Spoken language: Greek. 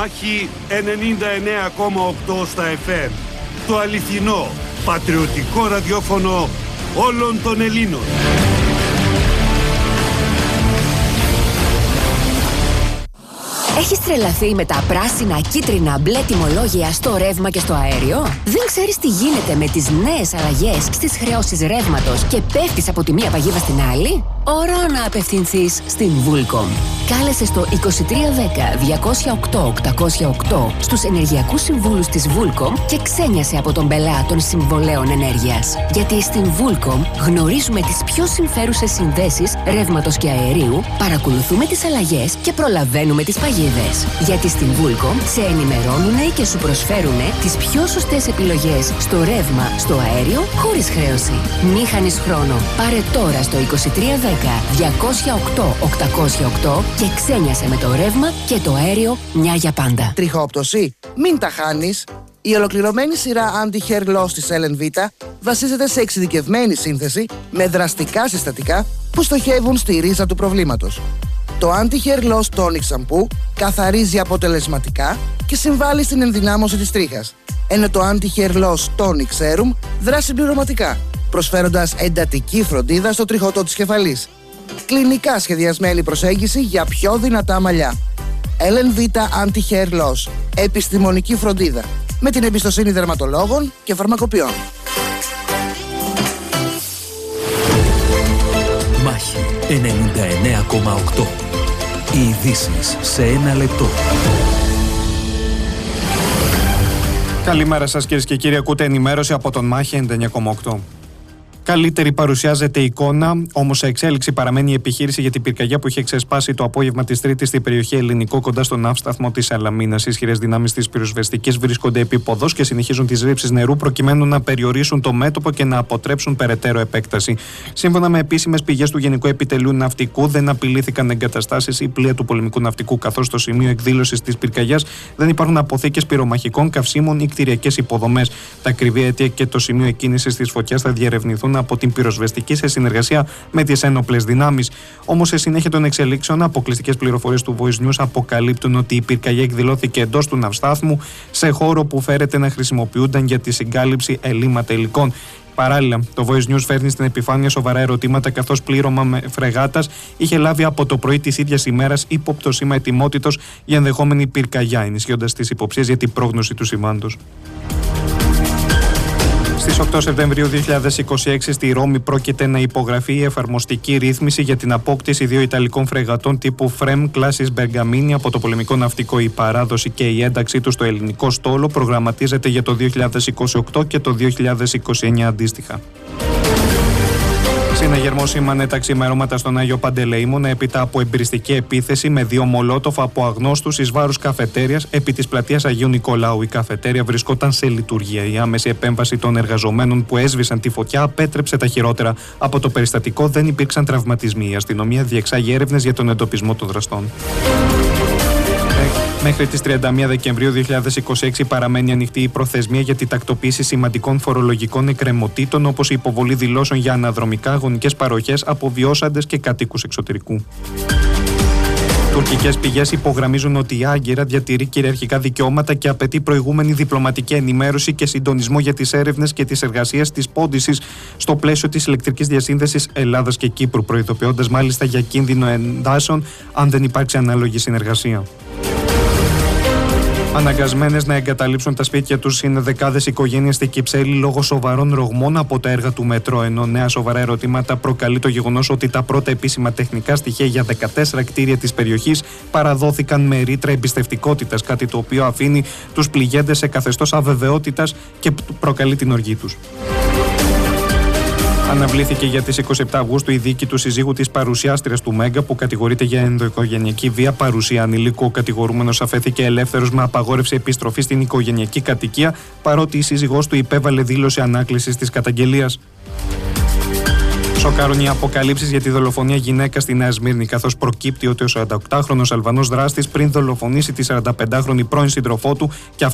Μάχη 99,8 στα FM. Το αληθινό, πατριωτικό ραδιόφωνο όλων των Ελλήνων. Έχεις τρελαθεί με τα πράσινα, κίτρινα, μπλε τιμολόγια στο ρεύμα και στο αέριο? Δεν ξέρεις τι γίνεται με τις νέες αλλαγές στις χρεώσεις ρεύματος και πέφτεις από τη μία παγίδα στην άλλη? Ώρα να απευθυνθείς στην Vulcom. Κάλεσε στο 2310-208-808 στους ενεργειακούς συμβούλους της Vulcom και ξένιασε από τον πελά των συμβολέων ενέργειας. Γιατί στην Vulcom γνωρίζουμε τις πιο συμφέρουσες συνδέσεις ρεύματος και αερίου, παρακολουθούμε τις αλλαγές και προλαβαίνουμε τις παγίδες. Γιατί στην Vulcom σε ενημερώνουνε και σου προσφέρουνε τις πιο σωστές επιλογές στο ρεύμα, στο αέριο, χωρίς χρέωση. Μη χάνεις χρόνο. Πάρε τώρα στο 2310-208-808 και ξένιασε με το ρεύμα και το αέριο μια για πάντα. Τριχόπτωση? Μην τα χάνεις. Η ολοκληρωμένη σειρά Anti-Hair Loss της LNV βασίζεται σε εξειδικευμένη σύνθεση με δραστικά συστατικά που στοχεύουν στη ρίζα του προβλήματος. Το Anti-Hair Loss Tonic Shampoo καθαρίζει αποτελεσματικά και συμβάλλει στην ενδυνάμωση της τρίχας, ενώ το Anti-Hair Loss Tonic Serum δράσει συμπληρωματικά, προσφέροντας εντατική φροντίδα στο τριχωτό της κεφαλής. Κλινικά σχεδιασμένη προσέγγιση για πιο δυνατά μαλλιά. LNV Anti-Hair Loss. Επιστημονική φροντίδα. Με την εμπιστοσύνη δερματολόγων και φαρμακοποιών. Μάχη 99,8. Οι ειδήσεις σε ένα λεπτό. Καλημέρα σας κυρίες και κύριοι, ακούτε ενημέρωση από τον Μάχη 99,8. Καλύτερη παρουσιάζεται η εικόνα, όμως σε εξέλιξη παραμένει η επιχείρηση για την πυρκαγιά που είχε ξεσπάσει το απόγευμα της Τρίτης στην περιοχή Ελληνικό κοντά στον ναύσταθμο της Σαλαμίνας. Οι ισχυρές δυνάμεις της πυροσβεστικής βρίσκονται επί ποδός και συνεχίζουν τις ρήψεις νερού προκειμένου να περιορίσουν το μέτωπο και να αποτρέψουν περαιτέρω επέκταση. Σύμφωνα με επίσημες πηγές του Γενικού Επιτελείου Ναυτικού, δεν απειλήθηκαν εγκαταστάσεις ή πλοία του πολεμικού ναυτικού, καθώς στο σημείο εκδήλωσης της πυρκαγιάς δεν υπάρχουν αποθήκες πυρομαχικών, καυσίμων ή κτηριακές υποδομές. Τα ακριβή αίτια και το σημείο εκκίνησης της φωτιάς θα διερευνηθούν από την πυροσβεστική σε συνεργασία με τις ένοπλες δυνάμεις. Όμως, σε συνέχεια των εξελίξεων, αποκλειστικές πληροφορίες του Voice News αποκαλύπτουν ότι η πυρκαγιά εκδηλώθηκε εντός του ναυστάθμου, σε χώρο που φέρεται να χρησιμοποιούνταν για τη συγκάλυψη ελλείμματα υλικών. Παράλληλα, το Voice News φέρνει στην επιφάνεια σοβαρά ερωτήματα, καθώς πλήρωμα με φρεγάτας είχε λάβει από το πρωί της ίδιας ημέρας ύποπτο σήμα ετοιμότητος για ενδεχόμενη πυρκαγιά, ενισχύοντας τις υποψίες για την πρόγνωση του συμβάντος. Στις 8 Σεπτεμβρίου 2026 στη Ρώμη πρόκειται να υπογραφεί η εφαρμοστική ρύθμιση για την απόκτηση 2 Ιταλικών φρεγατών τύπου FREM κλάσης Bergamini από το πολεμικό ναυτικό. Η παράδοση και η ένταξή του στο ελληνικό στόλο προγραμματίζεται για το 2028 και το 2029 αντίστοιχα. Συναγερμό σήμανε τα ξημερώματα στον Άγιο Παντελεήμονα έπειτα από εμπειριστική επίθεση με 2 μολότοφ από αγνώστους εις βάρους καφετέριας επί της πλατείας Αγίου Νικολάου. Η καφετέρια βρισκόταν σε λειτουργία. Η άμεση επέμβαση των εργαζομένων που έσβησαν τη φωτιά απέτρεψε τα χειρότερα. Από το περιστατικό δεν υπήρξαν τραυματισμοί. Η αστυνομία διεξάγει έρευνες για τον εντοπισμό των δραστών. Μέχρι τις 31 Δεκεμβρίου 2026 παραμένει ανοιχτή η προθεσμία για τη τακτοποίηση σημαντικών φορολογικών εκκρεμωτήτων, όπως η υποβολή δηλώσεων για αναδρομικά αγωνικές παροχές από βιώσαντες και κατοίκους εξωτερικού. Τουρκικές πηγές υπογραμμίζουν ότι η Άγκυρα διατηρεί κυριαρχικά δικαιώματα και απαιτεί προηγούμενη διπλωματική ενημέρωση και συντονισμό για τις έρευνες και τις εργασίες της πόντισης στο πλαίσιο της ηλεκτρικής διασύνδεσης Ελλάδας και Κύπρου, προειδοποιώντας μάλιστα για κίνδυνο εντάσεων αν δεν υπάρξει ανάλογη συνεργασία. Αναγκασμένες να εγκαταλείψουν τα σπίτια τους είναι δεκάδες οικογένειες στη Κυψέλη λόγω σοβαρών ρογμών από τα έργα του μετρό. Ενώ νέα σοβαρά ερωτήματα προκαλεί το γεγονός ότι τα πρώτα επίσημα τεχνικά στοιχεία για 14 κτίρια της περιοχής παραδόθηκαν με ρήτρα εμπιστευτικότητας, κάτι το οποίο αφήνει τους πληγέντες σε καθεστώς αβεβαιότητας και προκαλεί την οργή τους. Αναβλήθηκε για τις 27 Αυγούστου η δίκη του συζύγου της παρουσιάστριας του Μέγκα που κατηγορείται για ενδοοικογενειακή βία παρουσία ανηλίκου. Ο κατηγορούμενος αφέθηκε ελεύθερος με απαγόρευση επιστροφή στην οικογενειακή κατοικία, παρότι η σύζυγός του υπέβαλε δήλωση ανάκλησης της καταγγελίας. Σοκάρουν οι αποκαλύψεις για τη δολοφονία γυναίκα στη Νέα Σμύρνη, καθώς προκύπτει ότι ο 48χρονος Αλβανός δράστης πριν δολοφονήσει τη 45χρονη πρώην σύντροφό του και